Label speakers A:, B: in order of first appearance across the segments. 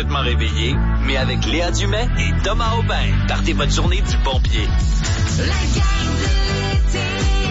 A: complètement réveillé, mais avec Léa Dumais et Thomas Aubin. Partez votre journée du bon pied.
B: La gang de l'été.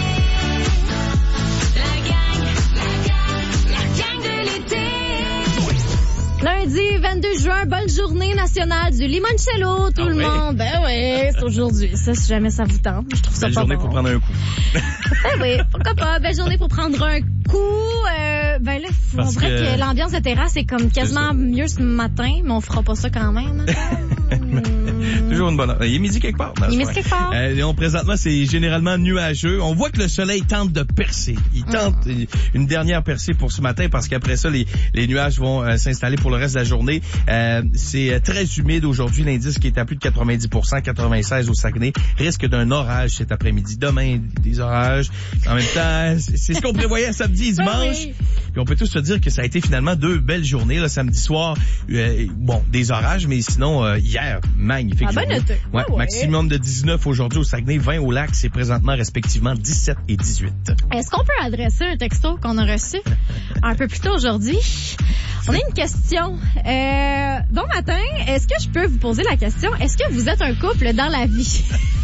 B: La gang de l'été.
C: Lundi 22 juin, bonne journée nationale du limoncello, tout le monde. Ben oui, c'est aujourd'hui. Ça, si jamais ça vous tente, je trouve ça
D: belle
C: pas
D: journée
C: bon.
D: pour prendre un coup.
C: Ben oui, pourquoi pas. Belle journée pour prendre un coup. Ben là, on dirait que l'ambiance de terrasse est comme quasiment mieux ce matin, mais on fera pas ça quand même.
D: Toujours une bonne heure. Il est midi quelque part.
C: Il est midi quelque part.
D: Présentement, c'est généralement nuageux. On voit que le soleil tente de percer. Il tente une dernière percée pour ce matin parce qu'après ça, les nuages vont s'installer pour le reste de la journée. C'est très humide aujourd'hui. L'indice qui est à plus de 90%, 96 au Saguenay. Risque d'un orage cet après-midi. Demain, des orages. En même temps, c'est ce qu'on prévoyait samedi et dimanche.
C: Oui.
D: Puis on peut tous se dire que ça a été finalement 2 belles journées. Là, samedi soir, des orages, mais sinon, hier, magnifique journée.
C: Bonne été.
D: Ouais, maximum de 19 aujourd'hui au Saguenay, 20 au Lac. C'est présentement respectivement 17 et 18.
C: Est-ce qu'on peut adresser un texto qu'on a reçu un peu plus tôt aujourd'hui? On a une question. Bon matin, est-ce que je peux vous poser la question? Est-ce que vous êtes un couple dans la vie?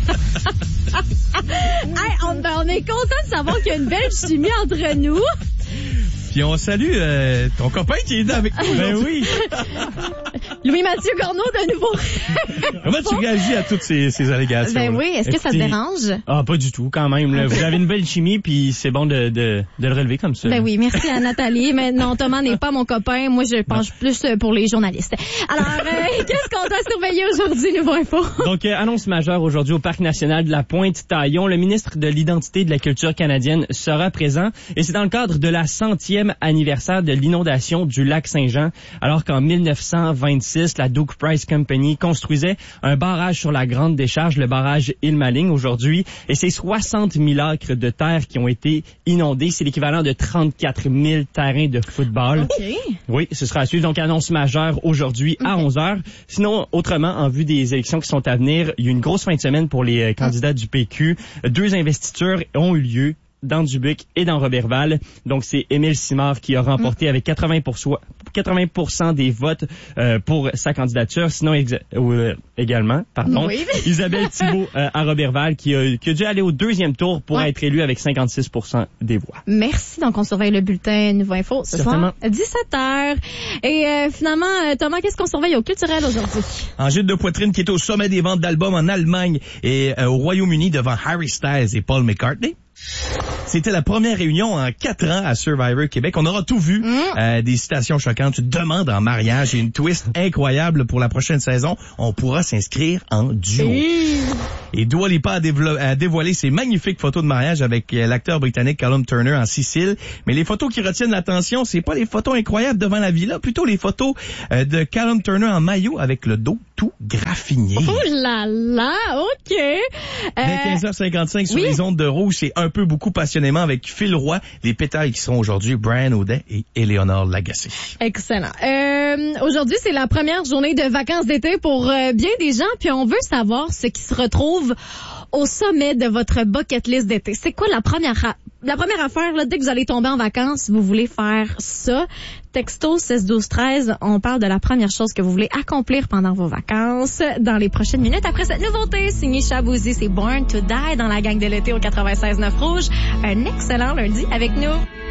C: Hey, on est content de savoir qu'il y a une belle chimie entre nous.
D: Puis on salue ton copain qui est là avec nous.
E: Ben oui.
C: Louis-Mathieu Corneau, de nouveau.
D: Comment tu réagis à toutes ces allégations?
C: Ben oui, est-ce que ça te dérange?
E: Ah, pas du tout, quand même. Là. Vous avez une belle chimie, puis c'est bon de le relever comme ça.
C: Ben oui, merci à Nathalie. Mais non, Thomas n'est pas mon copain. Moi, je penche plus pour les journalistes. Alors, qu'est-ce qu'on doit surveiller aujourd'hui, Nouveau Info?
E: Donc, annonce majeure aujourd'hui au Parc national de la Pointe-Taillon. Le ministre de l'Identité et de la Culture canadienne sera présent. Et c'est dans le cadre de la 100e anniversaire de l'inondation du lac Saint-Jean. Alors qu'en 1926, la Duke Price Company construisait un barrage sur la grande décharge, le barrage Ilmaling aujourd'hui. Et c'est 60 000 acres de terre qui ont été inondés. C'est l'équivalent de 34 000 terrains de football.
C: OK.
E: Oui, ce sera à suivre. Donc, annonce majeure aujourd'hui à 11h. Sinon, autrement, en vue des élections qui sont à venir, il y a une grosse fin de semaine pour les candidats du PQ. 2 investitures ont eu lieu dans Dubuc et dans Roberval. Donc, c'est Émile Simard qui a remporté avec 80% des votes pour sa candidature. Sinon, également, Isabelle Thibault à Roberval qui a dû aller au 2e tour pour être élue avec 56% des voix.
C: Merci. Donc, on surveille le bulletin Nouveau Info ce soir à 17h. Et finalement, Thomas, qu'est-ce qu'on surveille au culturel aujourd'hui?
D: Angèle de Poitrine qui est au sommet des ventes d'albums en Allemagne et au Royaume-Uni devant Harry Styles et Paul McCartney. C'était la première réunion en 4 ans à Survivor Québec. On aura tout vu. Des citations choquantes, une demande en mariage et une twist incroyable pour la prochaine saison. On pourra s'inscrire en duo. Et Dua Lipa a dévoilé ses magnifiques photos de mariage avec l'acteur britannique Callum Turner en Sicile. Mais les photos qui retiennent l'attention, c'est pas les photos incroyables devant la villa, plutôt les photos de Callum Turner en maillot avec le dos tout graffiné.
C: Oh là là, OK.
D: Dès 15h55 sur les ondes de Rouge, c'est un peu beaucoup passionnément avec Phil Roy, les pétales qui seront aujourd'hui Brian Audet et Éléonore Lagacé.
C: Excellent. Aujourd'hui, c'est la première journée de vacances d'été pour bien des gens, puis on veut savoir ce qui se retrouve au sommet de votre bucket list d'été. C'est quoi la première affaire, là, dès que vous allez tomber en vacances, vous voulez faire ça? Texto 16-12-13, on parle de la première chose que vous voulez accomplir pendant vos vacances dans les prochaines minutes. Après cette nouveauté, signée Chabouzy, c'est Born to Die dans la gang de l'été au 96.9 Rouge. Un excellent lundi avec nous.